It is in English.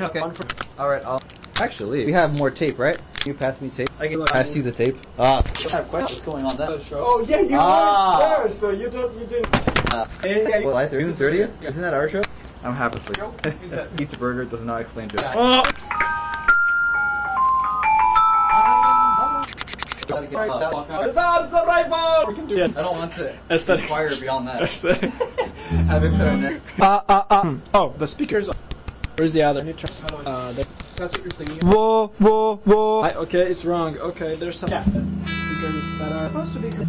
Okay. Alright, Actually, we have more tape, right? Can you pass me tape? I can pass you the tape. I have questions going on that. Oh yeah, you weren't there, so you didn't. July 30th? Isn't that our show? I'm half asleep. Pizza Burger does not explain Joe. We can do it. I don't want to Aesthetics. inquire beyond that. Aesthetic. Have it put on there. Oh, the speakers. Where's the other? That's what you're singing. Whoa. Okay, it's wrong. Okay, there's some speakers that are supposed to be.